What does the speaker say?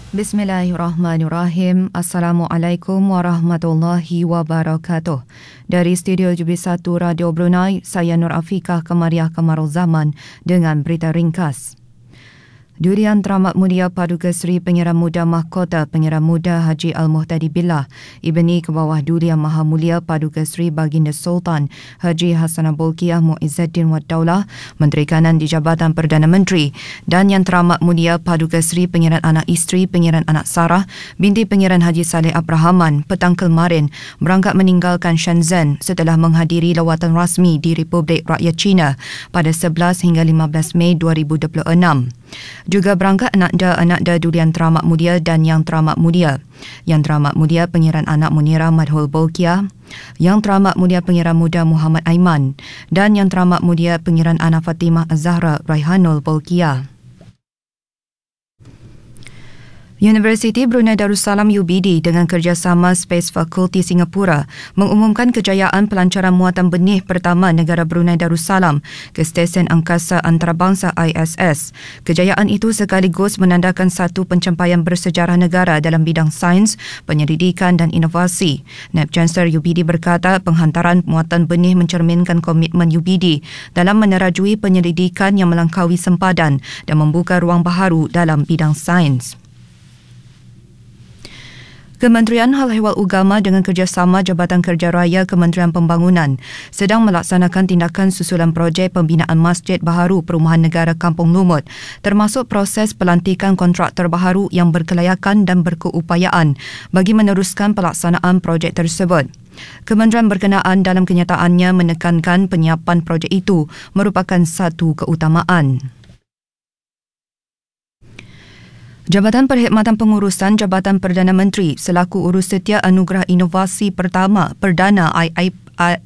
Bismillahirrahmanirrahim. Assalamualaikum warahmatullahi wabarakatuh. Dari studio JB1 Radio Brunei, saya Nur Afiqah Kamariah Kamarul Zaman dengan berita ringkas. Durian Teramat Mulia Paduka Seri Penyiaran Muda Mahkota Penyiaran Muda Haji Al-Muhtadi Billah Ibni Kebawah Durian Maha Mulia Paduka Seri Baginda Sultan Haji Hassanal Bolkiah Muizzuddin Wad Daulah Menteri Kanan di Jabatan Perdana Menteri dan Yang Teramat Mulia Paduka Seri Penyiaran Anak Isteri Penyiaran Anak Sarah binti Penyiaran Haji Saleh Abrahaman petang kemarin berangkat meninggalkan Shenzhen setelah menghadiri lawatan rasmi di Republik Rakyat China pada 11 hingga 15 Mei 2026. Juga berangkat anakda Durian Teramat Mulia dan Yang Teramat Mulia. Yang Teramat Mulia Penyiaran Anak Munirah Madhul Bolkiah, Yang Teramat Mulia Penyiaran Muda Muhammad Aiman dan Yang Teramat Mulia Penyiaran Anak Fatimah Az-Zahra Raihanul Bolkiah. Universiti Brunei Darussalam UBD dengan kerjasama Space Faculty Singapura mengumumkan kejayaan pelancaran muatan benih pertama negara Brunei Darussalam ke Stesen Angkasa Antarabangsa ISS. Kejayaan itu sekaligus menandakan satu pencapaian bersejarah negara dalam bidang sains, penyelidikan dan inovasi. Naib Chancellor UBD berkata penghantaran muatan benih mencerminkan komitmen UBD dalam menerajui penyelidikan yang melangkaui sempadan dan membuka ruang baharu dalam bidang sains. Kementerian Hal Ehwal Agama dengan kerjasama Jabatan Kerja Raya Kementerian Pembangunan sedang melaksanakan tindakan susulan projek pembinaan Masjid Baharu Perumahan Negara Kampung Lumut termasuk proses pelantikan kontraktor baharu yang berkelayakan dan berkeupayaan bagi meneruskan pelaksanaan projek tersebut. Kementerian berkenaan dalam kenyataannya menekankan penyiapan projek itu merupakan satu keutamaan. Jabatan Perkhidmatan Pengurusan Jabatan Perdana Menteri selaku urus setia Anugerah Inovasi Pertama Perdana